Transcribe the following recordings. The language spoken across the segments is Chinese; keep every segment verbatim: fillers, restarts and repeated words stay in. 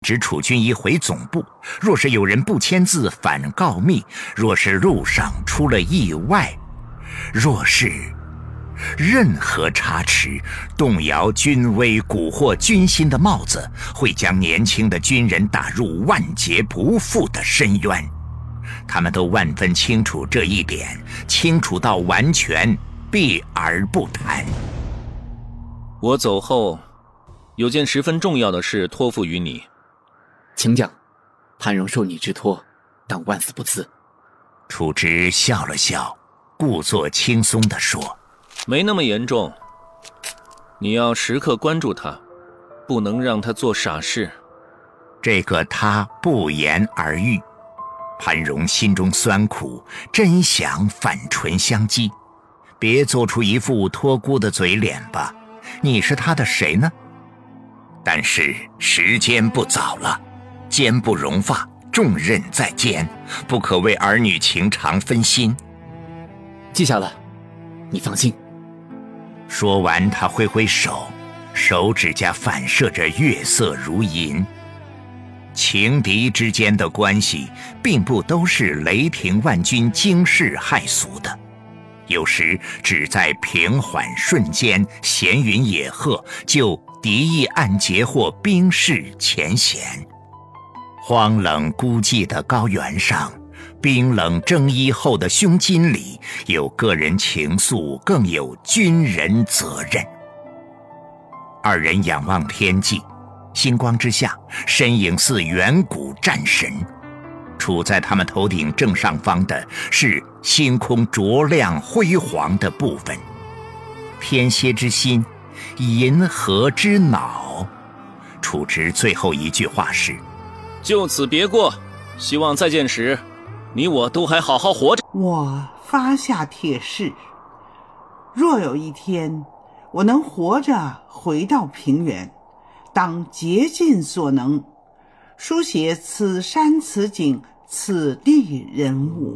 旨楚军一回总部，若是有人不签字反告密，若是路上出了意外，若是任何差池，动摇军威、蛊惑军心的帽子，会将年轻的军人打入万劫不复的深渊。他们都万分清楚这一点，清楚到完全避而不谈。 我走后，有件十分重要的事托付于你。 请讲。潘荣受你之托，但万死不辞。 楚直笑了笑，故作轻松地说： 没那么严重，你要时刻关注他，不能让他做傻事。 这个他不言而喻。潘荣心中酸苦，真想反唇相讥。别做出一副托孤的嘴脸吧，你是他的谁呢？但是时间不早了，坚不容发，重任在肩，不可为儿女情长分心。 记下了，你放心。 说完，他挥挥手，手指甲反射着月色如银。情敌之间的关系并不都是雷霆万钧、惊世骇俗的，有时只在平缓瞬间、闲云野鹤，就敌意暗结或冰释前嫌。荒冷孤寂的高原上，冰冷征衣后的胸襟里，有个人情愫，更有军人责任。二人仰望天际，星光之下，身影似远古战神。处在他们头顶正上方的是星空灼亮辉煌的部分。天蝎之心，银河之脑。楚直最后一句话是： 就此别过，希望再见时，你我都还好好活着。 我发下铁誓，若有一天我能活着回到平原，当竭尽所能书写此山此景此地人物。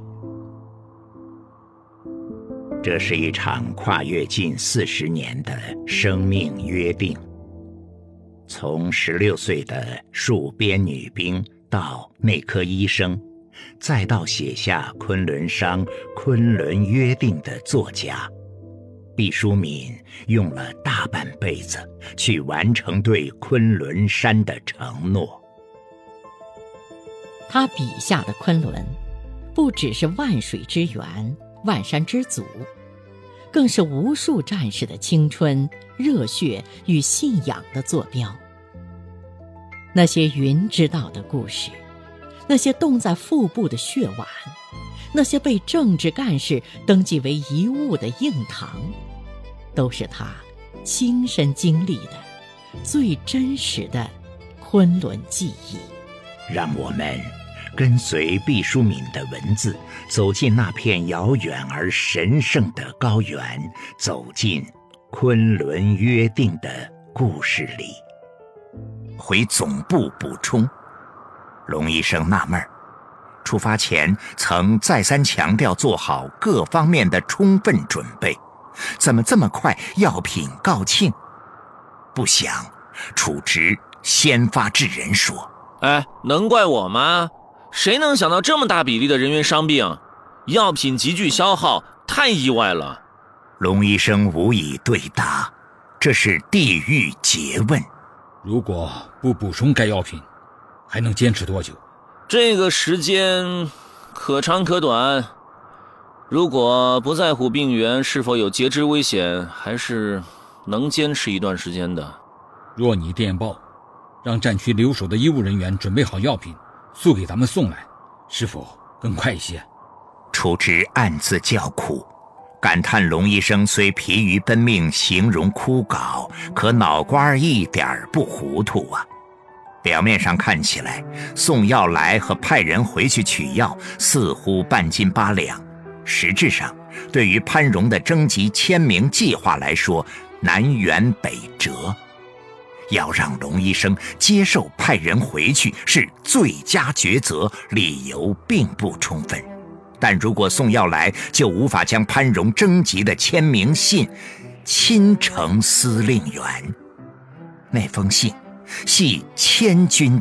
这是一场跨越近四十年的生命约定。从十六岁的戍边女兵到内科医生，再到写下《昆仑商》《昆仑约定》的作家，毕淑敏用了大半辈子去完成对昆仑山的承诺。 他笔下的昆仑，不只是万水之源、万山之祖，更是无数战士的青春、热血与信仰的坐标。那些云知道的故事，那些冻在腹部的血碗，那些被政治干事登记为遗物的硬糖，都是他亲身经历的最真实的昆仑记忆。 让我们跟随毕淑敏的文字，走进那片遥远而神圣的高原，走进昆仑约定的故事里。回总部补充，龙医生纳闷儿，出发前曾再三强调做好各方面的充分准备，怎么这么快药品告罄？不想楚直先发制人说： 哎，能怪我吗？谁能想到这么大比例的人员伤病，药品急剧消耗，太意外了。 龙医生无以对答，这是地狱诘问。 如果不补充该药品，还能坚持多久？ 这个时间可长可短，如果不在乎病源是否有截肢危险，还是能坚持一段时间的。 若你电报让战区留守的医务人员准备好药品，速给咱们送来，是否更快一些？ 楚直暗自叫苦，感叹龙医生虽疲于奔命，形容枯槁，可脑瓜一点不糊涂啊。表面上看起来，送药来和派人回去取药似乎半斤八两，实质上对于潘荣的征集签名计划来说，南辕北辙。要让龙医生接受派人回去是最佳抉择，理由并不充分。但如果送药来，就无法将潘荣征集的签名信亲呈司令员。那封信系千钧